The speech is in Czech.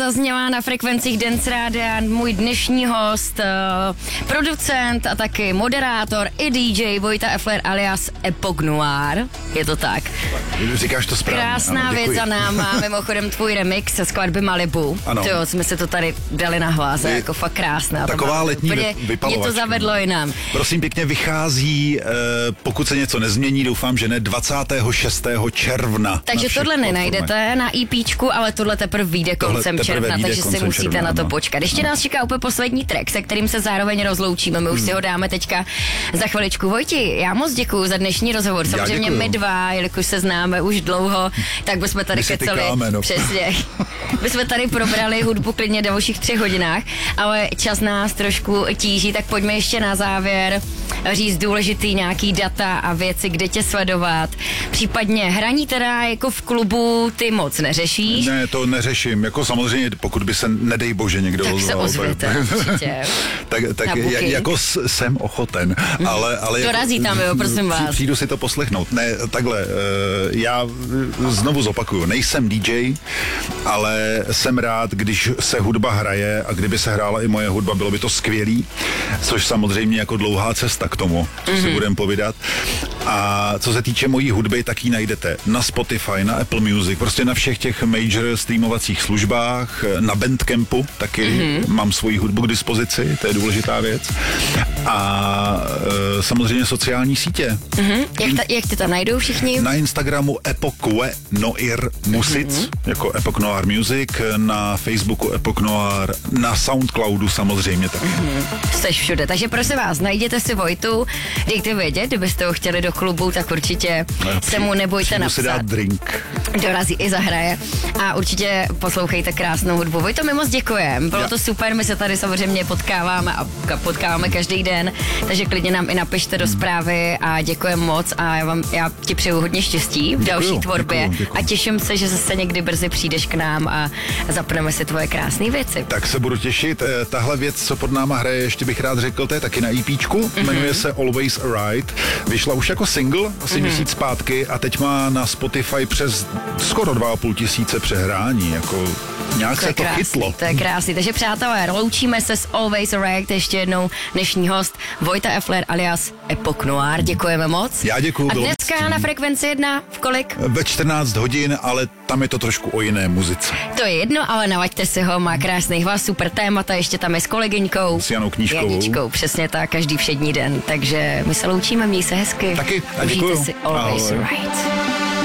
Zazněla na frekvencích Dance Rádia můj dnešní host, producent a taky moderátor i DJ Vojta Effler alias Epoch Noir. Je to tak? Říkáš to správně. Krásná ano, věc za náma, mimochodem tvůj remix se skladby Malibu. Ano. To jsme se to tady dali na hlas, jako fakt krásná. Taková letní vypalovačka. Mě to zavedlo jinam. Prosím pěkně, vychází, pokud se něco nezmění, doufám, že ne, 26. června. Takže tohle nenajdete na EPčku, ale tohle teprve vyjde koncem června, takže si musíte na to počkat. Ještě nás čeká úplně poslední track, se kterým se zároveň rozloučíme. My už si ho dáme teďka za chviličku. Vojti, já moc děkuju za dnešní rozhovor. Samozřejmě my dva, jelikož se známe už dlouho, tak bychom tady kecali. Přesně. Bychom tady probrali hudbu klidně dalších 3 hodinách, ale čas nás trošku tíží, tak pojďme ještě na závěr říct důležitý nějaký data a věci, kde tě sledovat. Případně hraní teda jako v klubu ty moc neřešíš? Ne, to neřeším. Jako samozřejmě, pokud by se, nedej bože, někdo tak se ozvěte, určitě. tak jako jsem ochoten, ale dorazí tam, jo, prosím vás. Přijdu si to poslechnout. Ne, takhle, já znovu zopakuju, nejsem DJ, ale jsem rád, když se hudba hraje a kdyby se hrála i moje hudba, bylo by to skvělý, což samozřejmě jako dlouhá cesta k tomu, co si budeme povídat. A co se týče mojí hudby, tak ji najdete na Spotify, na Apple Music, prostě na všech těch major streamovacích službách, na Bandcampu taky mám svoji hudbu k dispozici, to je důležitá věc. A samozřejmě sociální sítě. Jak ty tam najdou všichni? Na Instagramu Epoch Noir Music, jako Epoch Noir Music, na Facebooku Epoch Noir, na Soundcloudu samozřejmě taky. Jsteš všude, takže prosím vás, najděte si Vojtu, dejte vědět, kdybyste ho chtěli do klubu, tak určitě se mu nebojte napsat. Si dát drink. Dorazí i zahraje a určitě poslouchejte krásnou hudbu. Vojto, my moc děkujeme, bylo to super, my se tady samozřejmě potkáváme a potkáváme každý den, takže klidně nám i napište do zprávy a děkujeme moc a já ti přeju hodně štěstí v další tvorbě a těším se, že zase někdy brzy přijdeš k nám a zapneme si tvoje krásné věci. Tak se budu těšit. Tahle věc, co pod náma hraje, ještě bych rád řekl, to je taky na EPčku, jmenuje se Always Right. Vyšla už jako single asi měsíc zpátky a teď má na Spotify přes skoro 2,5 tisíce přehrání, jako nějak se to chytlo. To je krásný, takže přátelé, loučíme se s Always Right, ještě jednou dnešní host Vojta Effler alias Epoch Noir, děkujeme moc. Já děkuju. A dneska na frekvenci 1 v kolik? Ve 14 hodin, ale tam je to trošku o jiné muzice. To je jedno, ale nalaďte si ho, má krásný hlas, super témata, ještě tam je s kolegyňkou. S Janou Knížkovou. Janíčkou, přesně tak, každý všední den, takže my se loučíme, měj se hezky. Taky, a užijte si Always Right.